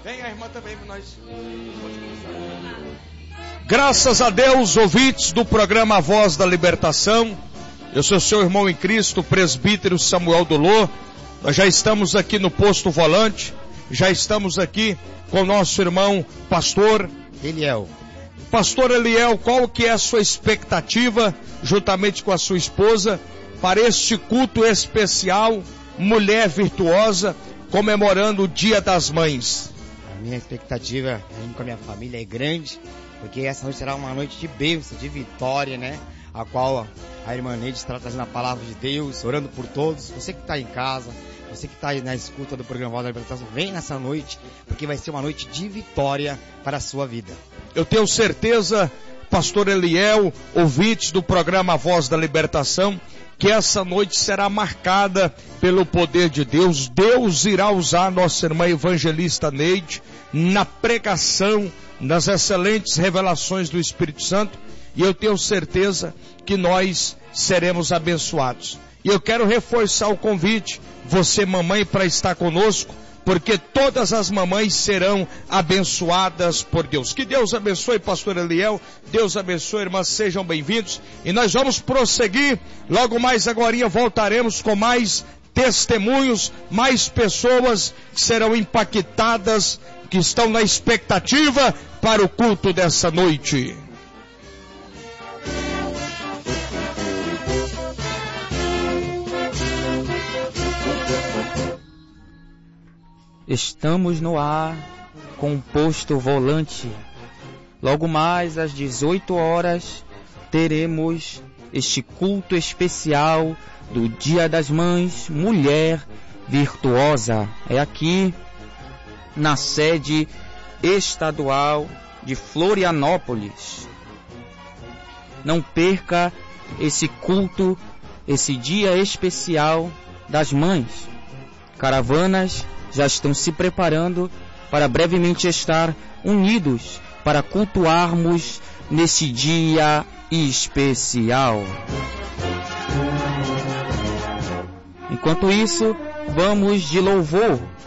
Vem a irmã também para nós. Graças a Deus, ouvintes do programa A Voz da Libertação. Eu sou seu irmão em Cristo, o presbítero Samuel Dolô. Nós já estamos aqui no Posto Volante. Já estamos aqui com o nosso irmão Pastor Eliel. Pastor Eliel, qual que é a sua expectativa, juntamente com a sua esposa, para este culto especial, Mulher Virtuosa, comemorando o Dia das Mães? A minha expectativa com a minha família é grande, porque essa noite será uma noite de bênção, de vitória, né? A qual a irmã Neide estará trazendo a palavra de Deus, orando por todos. Você que está em casa, você que está aí na escuta do programa Voz da Libertação, vem nessa noite, porque vai ser uma noite de vitória para a sua vida. Eu tenho certeza, Pastor Eliel, ouvintes do programa Voz da Libertação, que essa noite será marcada pelo poder de Deus. Deus irá usar nossa irmã evangelista Neide na pregação, nas excelentes revelações do Espírito Santo, e eu tenho certeza que nós seremos abençoados. E eu quero reforçar o convite, você mamãe, para estar conosco, porque todas as mamães serão abençoadas por Deus. Que Deus abençoe, Pastor Eliel, Deus abençoe, irmãs, sejam bem-vindos. E nós vamos prosseguir, logo mais agorinha voltaremos com mais testemunhos, mais pessoas que serão impactadas, que estão na expectativa para o culto dessa noite. Estamos no ar com o Posto Volante. Logo mais às 18 horas teremos este culto especial do Dia das Mães, Mulher Virtuosa. É aqui na sede estadual de Florianópolis. Não perca esse culto, esse dia especial das mães. Caravanas já estão se preparando para brevemente estar unidos para cultuarmos nesse dia especial. Enquanto isso, vamos de louvor.